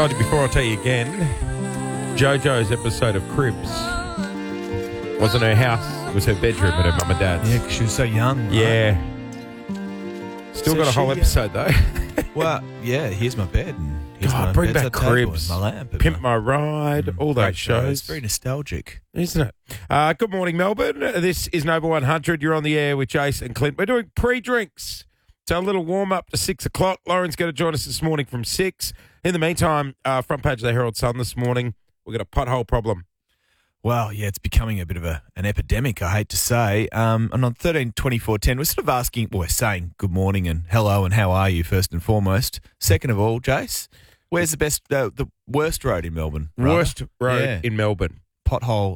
told you before, I'll tell you again. JoJo's episode of Cribs wasn't her house, it was her bedroom at her mum and dad's. Yeah, 'cause she was so young. Right? Yeah. Still So got a whole she, episode, though. Well, yeah, here's my bed. And here's God, my bring bedside back table Cribs. and my lamp. and Pimp My Ride, all those great shows. It's very nostalgic. Isn't it? Good morning, Melbourne. This is Nova 100. You're on the air with Jason and Clint. We're doing pre-drinks. So a little warm-up to 6 o'clock. Lauren's going to join us this morning from 6. In the meantime, front page of the Herald Sun this morning, we've got a pothole problem. Well, yeah, it's becoming a bit of an epidemic, I hate to say. And on 13/24/10, we're sort of asking, well, we're saying good morning and hello and how are you, first and foremost. Second of all, Jace, where's the worst road in Melbourne? rather? Worst road in Melbourne. Pothole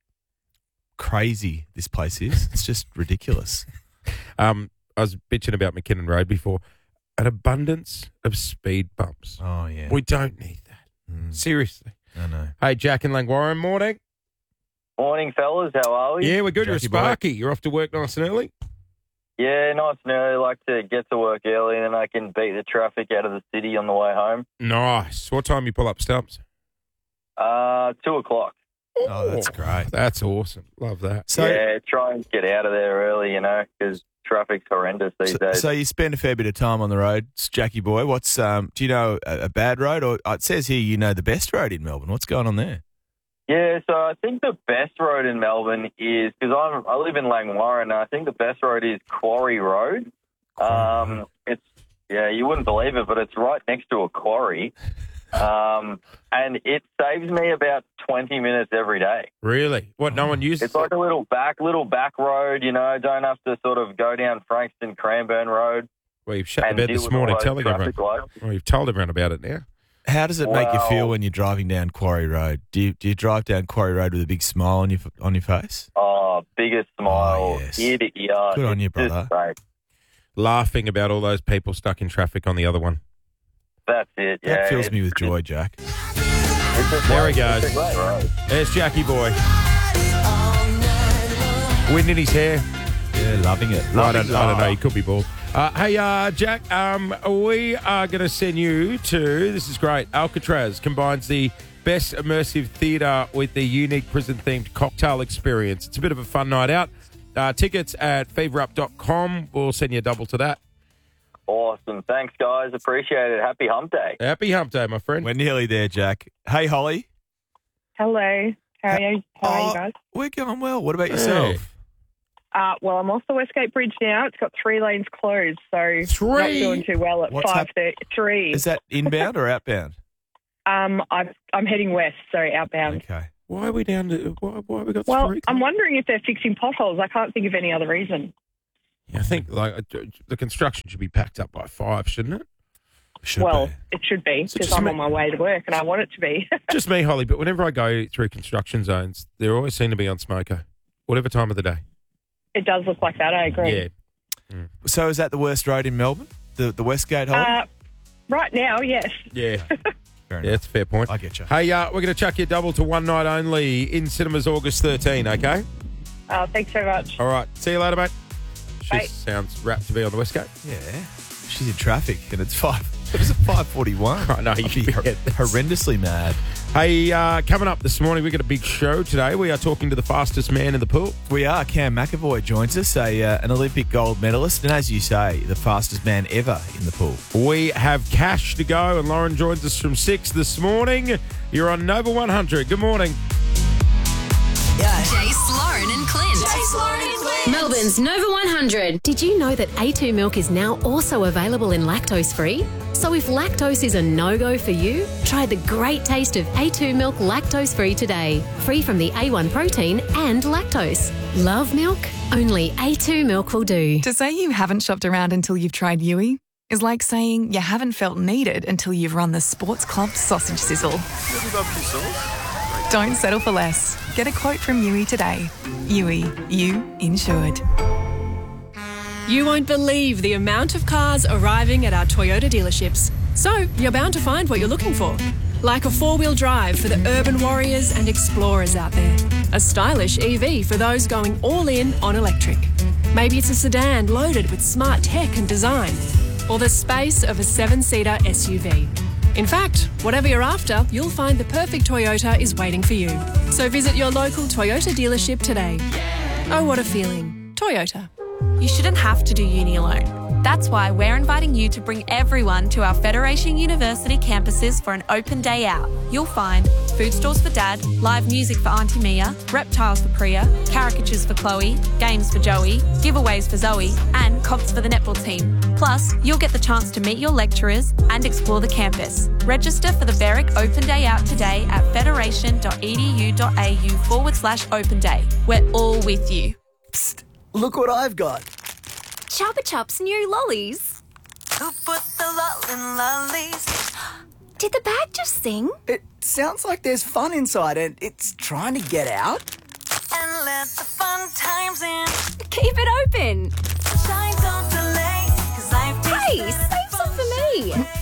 crazy this place is. It's just ridiculous. I was bitching about McKinnon Road before. An abundance of speed bumps. Oh, yeah. We don't need that. Seriously. I know. Hey, Jack and Langwarren, morning. Morning, fellas. How are we? Yeah, we're good. You're a Jackie boy. Sparky. You're off to work nice and early? Yeah, nice and early. Like to get to work early, and then I can beat the traffic out of the city on the way home. Nice. What time you pull up stumps? 2 o'clock. Oh, that's great. That's awesome. Love that. So, yeah, try and get out of there early, because traffic's horrendous these days. so you spend a fair bit of time on the road, Jackie boy. What's do you know a bad road, or it says here you know the best road in Melbourne? What's going on there? Yeah, so I think the best road in Melbourne is, because I live in Langwarren, and I think the best road is Quarry Road. It's you wouldn't believe it, but it's right next to a quarry. And it saves me about 20 minutes every day. Really? What, no one uses It's like a little back road, don't have to sort of go down Frankston Cranbourne Road. Well, you've shut the and bed deal this with all morning those telling everyone. traffic lights. Well, you've told everyone about it now. How does it make you Well- feel when you're driving down Quarry Road? Do you drive down Quarry Road with a big smile on your face? Oh, biggest smile, Oh, yes. ear to ear. Good on It's you, brother. just great. Laughing about all those people stuck in traffic on the other one. That's it, yeah. That fills It's- me with joy, Jack. it's just There great. he goes. It's a great road. There's Jackie boy. Wind in his hair. Yeah, loving it. I don't know. He could be bald. Hey, Jack, we are going to send you to, this is great, Alcatraz combines the best immersive theatre with the unique prison-themed cocktail experience. It's a bit of a fun night out. Tickets at feverup.com. We'll send you a double to that. Awesome. Thanks, guys. Appreciate it. Happy hump day. Happy hump day, my friend. We're nearly there, Jack. Hey, Holly. Hello. How are you guys? We're going well. What about yourself? Well, I'm off the Westgate Bridge now. It's got 3 lanes closed, so Three? not doing too well at What's 5:30. 3. Is that inbound or outbound? I'm heading west, so outbound. Okay. Why are we down to, why have we got Well, three? I'm wondering if they're fixing potholes. I can't think of any other reason. I think the construction should be packed up by 5, shouldn't it? Should well, be. it should be, So because just I'm ma- on my way to work and I want it to be. Just me, Holly, but whenever I go through construction zones, they always seem to be on smoko, whatever time of the day. It does look like that, I agree. Yeah. So is that the worst road in Melbourne? The Westgate, Holly? Right now, yes. Yeah. Fair Yeah, enough. that's a fair point. I get you. Hey, we're going to chuck you a double to one night only in cinemas August 13, okay? Thanks so much. All right. See you later, mate. She Bye. sounds rapt to be on the Westgate. Yeah. She's in traffic and it's 5:41. I know, you I'd be forget this. horrendously mad. Hey, coming up this morning, we've got a big show today. We are talking to the fastest man in the pool. We are. Cam McAvoy joins us, an Olympic gold medalist, and as you say, the fastest man ever in the pool. We have cash to go, and Lauren joins us from 6 this morning. You're on Nova 100. Good morning. Jace, Lauren and Clint. Melbourne's Nova 100. Did you know that A2 milk is now also available in lactose-free? So if lactose is a no-go for you, try the great taste of A2 milk lactose-free today. Free from the A1 protein and lactose. Love milk? Only A2 milk will do. To say you haven't shopped around until you've tried Yui is like saying you haven't felt needed until you've run the Sports Club sausage sizzle. Don't settle for less. Get a quote from Yui today. Yui, you insured. You won't believe the amount of cars arriving at our Toyota dealerships. So you're bound to find what you're looking for. Like a 4-wheel drive for the urban warriors and explorers out there. A stylish EV for those going all in on electric. Maybe it's a sedan loaded with smart tech and design. Or the space of a 7-seater SUV. In fact, whatever you're after, you'll find the perfect Toyota is waiting for you. So visit your local Toyota dealership today. Oh, what a feeling. Toyota. You shouldn't have to do uni alone. That's why we're inviting you to bring everyone to our Federation University campuses for an open day out. You'll find food stalls for Dad, live music for Auntie Mia, reptiles for Priya, caricatures for Chloe, games for Joey, giveaways for Zoe, and comps for the netball team. Plus, you'll get the chance to meet your lecturers and explore the campus. Register for the Berwick Open Day Out today at federation.edu.au/open day. We're all with you. Psst, look what I've got. Chupa Chups new lollies. Who put the lol in lollies? Did the bag just sing? It sounds like there's fun inside and it's trying to get out. And let the fun times in. Keep it open. Shine, don't delay, 'cause I've tasted Hey, save some for me.